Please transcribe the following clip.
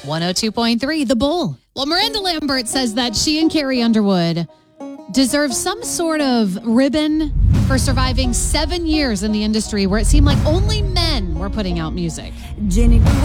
102.3 The Bull. Well, Miranda Lambert says that she and Carrie Underwood deserve some sort of ribbon for surviving 7 years in the industry where it seemed like only men were putting out music. Jenny grew